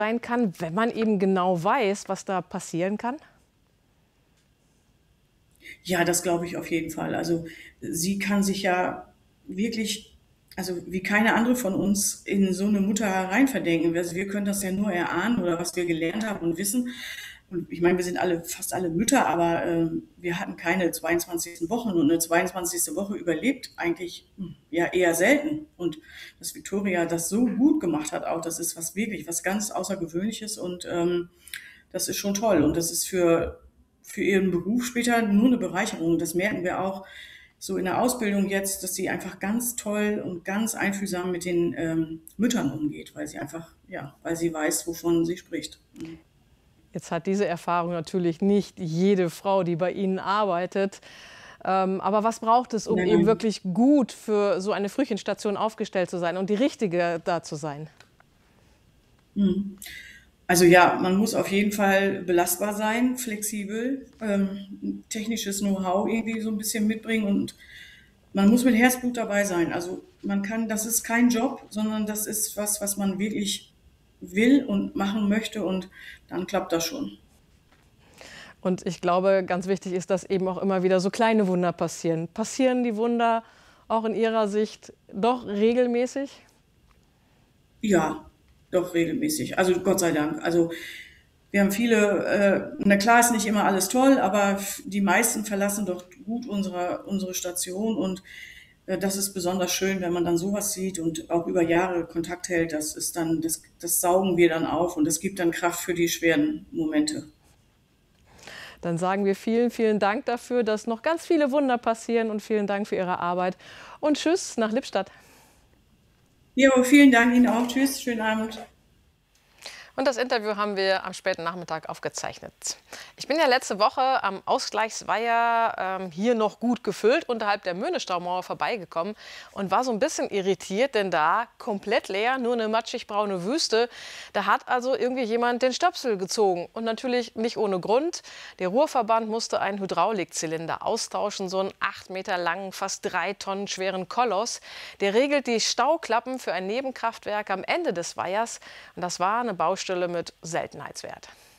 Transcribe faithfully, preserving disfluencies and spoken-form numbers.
sein kann, wenn man eben genau weiß, was da passieren kann? Ja, das glaube ich auf jeden Fall. Also, sie kann sich ja wirklich, also wie keine andere von uns, in so 'ne Mutter reinverdenken. Also, wir können das ja nur erahnen oder was wir gelernt haben und wissen. Und ich meine, wir sind alle fast alle Mütter, aber, ähm, wir hatten keine zweiundzwanzigsten Wochen und 'ne zweiundzwanzigste Woche überlebt eigentlich, hm, ja eher selten. Und dass Viktoria das so gut gemacht hat auch, das ist was wirklich was ganz Außergewöhnliches und, ähm, das ist schon toll. Und das ist für für ihren Beruf später nur 'ne Bereicherung. Das merken wir auch so in der Ausbildung jetzt, dass sie einfach ganz toll und ganz einfühlsam mit den, ähm, Müttern umgeht, weil sie einfach ja, weil sie weiß, wovon sie spricht. Mhm. Jetzt hat diese Erfahrung natürlich nicht jede Frau, die bei Ihnen arbeitet. Ähm, aber was braucht es, um Nein, eben nein. wirklich gut für so eine Frühchenstation aufgestellt zu sein und die Richtige da zu sein? Mhm. Also ja, man muss auf jeden Fall belastbar sein, flexibel, ähm, technisches Know-how irgendwie so 'n bisschen mitbringen und man muss mit Herzblut dabei sein. Also, man kann das ist kein Job, sondern das ist was, was man wirklich will und machen möchte und dann klappt das schon. Und ich glaube, ganz wichtig ist, dass eben auch immer wieder so kleine Wunder passieren. Passieren die Wunder auch in Ihrer Sicht doch regelmäßig? Ja, doch regelmäßig. Also Gott sei Dank. Also, wir haben viele äh, na klar ist nicht immer alles toll, aber f die meisten verlassen doch gut unsere unsere Station und, äh, das ist besonders schön, wenn man dann so was sieht und auch über Jahre Kontakt hält. Das ist dann das das saugen wir dann auf und das gibt dann Kraft für die schweren Momente. Dann sagen wir vielen, vielen Dank dafür, dass noch ganz viele Wunder passieren und vielen Dank für Ihre Arbeit und tschüss nach Lippstadt. Jo, vielen Dank Ihnen auch. Tschüss, schönen Abend. Und das Interview haben wir am späten Nachmittag aufgezeichnet. Ich bin ja letzte Woche am Ausgleichsweiher ähm, hier noch gut gefüllt unterhalb der Möhne-Staumauer vorbeigekommen und war so ein bisschen irritiert, denn da komplett leer, nur eine matschig-braune Wüste. Da hat also irgendwie jemand den Stöpsel gezogen und natürlich nicht ohne Grund. Der Ruhrverband musste einen Hydraulikzylinder austauschen, so einen acht Meter langen, fast drei Tonnen schweren Koloss. Der regelt die Stauklappen für ein Nebenkraftwerk am Ende des Weihers und das war eine Baustelle mit Seltenheitswert.